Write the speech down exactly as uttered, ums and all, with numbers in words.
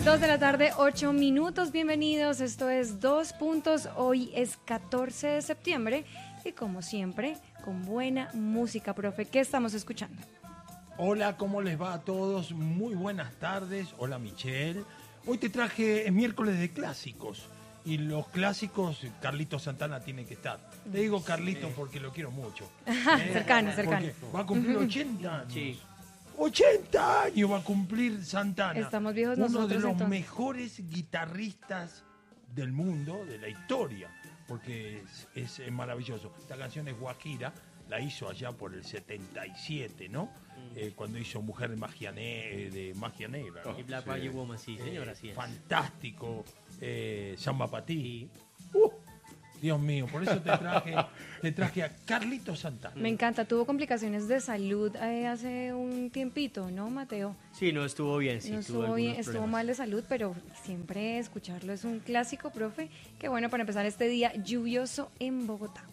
Dos de la tarde, ocho minutos, bienvenidos, esto es Dos Puntos, hoy es catorce de septiembre y como siempre, con buena música, profe, ¿qué estamos escuchando? Hola, ¿cómo les va a todos? Muy buenas tardes, hola Michelle. Hoy te traje, es miércoles de clásicos y los clásicos, Carlito Santana tiene que estar. Le digo Carlito sí. porque lo quiero mucho. ¿Eh? cercano, cercano. Porque va a cumplir ochenta años. Sí. ochenta años va a cumplir Santana. Estamos viejos Uno nosotros, de los entonces. mejores guitarristas del mundo, de la historia, porque es, es maravilloso. Esta canción es Guajira, la hizo allá por el setenta y siete, ¿no? Mm. Eh, cuando hizo Mujer de Magia, ne de Magia Negra. ¿No? Y Black Magic Woman, sí, señora, así es. Fantástico. Eh, Samba Patí. Uh, Dios mío, por eso te traje, te traje a Carlito Santana. Me encanta, tuvo complicaciones de salud eh, hace un tiempito, ¿no, Mateo? Sí, no estuvo bien, sí. No estuvo bien, estuvo mal de salud, pero siempre escucharlo es un clásico, profe. Qué bueno para empezar este día lluvioso en Bogotá.